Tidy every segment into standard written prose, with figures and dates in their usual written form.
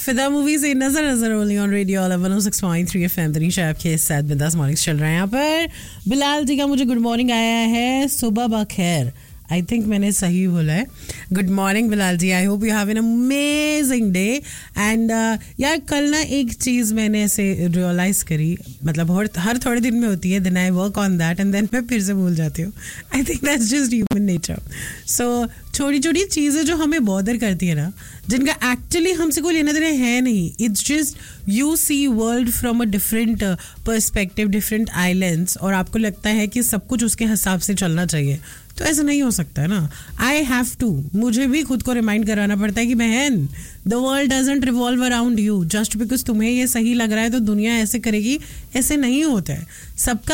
फिदा मूवी से नजर नजर only on radio 106.3 FM Tanisha आपके साथ बिंदास मॉर्निंग्स चल रहे हैं यहाँ पर. बिलाल जी का मुझे गुड मॉर्निंग आया है. सुबह बखैर, आई थिंक मैंने सही बोला है. Good morning Bilal ji, I hope you have an amazing day. And यार कल ना एक चीज़ मैंने ऐसे रियलाइज़ करी, मतलब हर थोड़े दिन में होती है, then I work on that and then मैं फिर से भूल जाती हूँ. I think that's just human nature. सो छोटी छोटी चीज़ें जो हमें बॉदर करती है ना, जिनका एक्चुअली हमसे कोई लेना देना है नहीं, it's just you see world from a different perspective, different islands, और आपको लगता है कि सब कुछ उसके हिसाब से चलना चाहिए. तो ऐसा नहीं हो सकता है ना. आई हैव टू, मुझे भी खुद को रिमाइंड कराना पड़ता है कि बहन, the world doesn't revolve around you. Just because तुम्हें ये सही लग रहा है तो दुनिया ऐसे करेगी, ऐसे नहीं होता है. सबका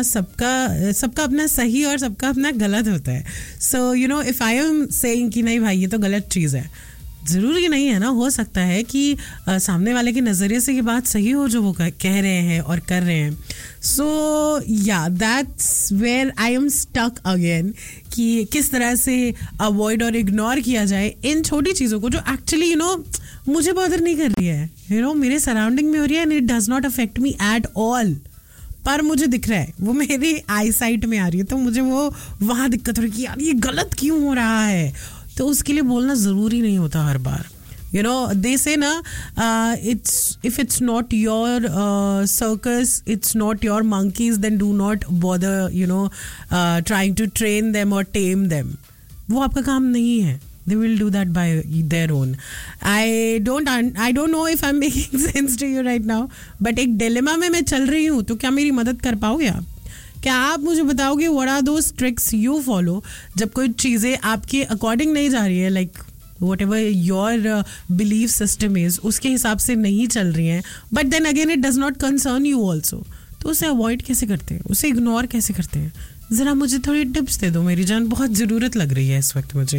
अपना सही और सबका अपना गलत होता है. So you know, if I am saying कि नहीं भाई ये तो गलत चीज़ है, ज़रूरी नहीं है ना. हो सकता है कि सामने वाले के नज़रिए से ये बात सही हो जो वो कह रहे हैं और कर रहे हैं. सो या that's where I am stuck again, कि किस तरह से अवॉइड और इग्नोर किया जाए इन छोटी चीज़ों को जो एक्चुअली यू नो मुझे बॉदर नहीं कर रही है, यू नो मेरे सराउंडिंग में हो रही है and it does not affect me at all, पर मुझे दिख रहा है, वो मेरी आई साइट में आ रही है, तो मुझे वो वहाँ दिक्कत हो रही है कि यार ये गलत क्यों हो रहा है. तो उसके लिए बोलना ज़रूरी नहीं होता हर बार. You know, they say na, if it's not your circus, it's not your monkeys, then do not bother, you know, trying to train them or tame them. वो आपका काम नहीं है. They will do that by their own. I don't know if I'm making sense to you right now, but एक dilemma में मैं चल रही हूँ, तो क्या मेरी मदद कर पाओगे आप? क्या आप मुझे बताओगे what are those tricks you follow जब कोई चीज़ें आपके अकॉर्डिंग नहीं जा रही है, like whatever your belief system is, उसके हिसाब से नहीं चल रही हैं, but then again it does not concern you also. तो उसे अवॉइड कैसे करते हैं, उसे इग्नोर कैसे करते हैं? ज़रा मुझे थोड़ी टिप्स दे दो मेरी जान, बहुत ज़रूरत लग रही है इस वक्त मुझे.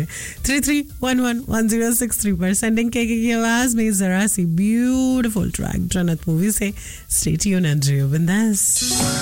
33111063 पर सेंडिंग की आवाज़ में ज़रा सी ब्यूटिफुल ट्रैक जन्नत मूवी से. स्टे ट्यून्ड एंड जियो बिंदास.